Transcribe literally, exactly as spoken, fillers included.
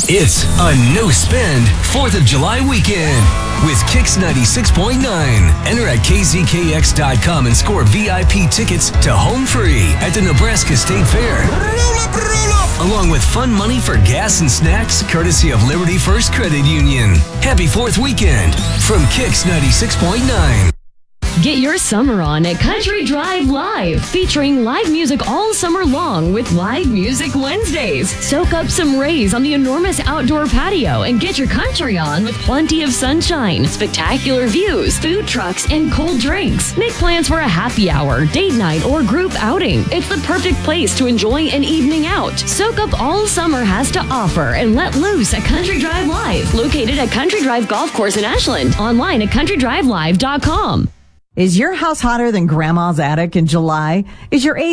It's a no-spend fourth of July weekend with Kix ninety-six point nine. Enter at K Z K X dot com and score V I P tickets to Home Free at the Nebraska State Fair. Roll up, roll up. Along with fun money for gas and snacks, courtesy of Liberty First Credit Union. Happy fourth weekend from Kix ninety-six point nine. Get your summer on at Country Drive Live, featuring live music all summer long with Live Music Wednesdays. Soak up some rays on the enormous outdoor patio and get your country on with plenty of sunshine, spectacular views, food trucks, and cold drinks. Make plans for a happy hour, date night, or group outing. It's the perfect place to enjoy an evening out. Soak up all summer has to offer and let loose at Country Drive Live, located at Country Drive Golf Course in Ashland. Online at country drive live dot com. Is your house hotter than Grandma's attic in July? Is your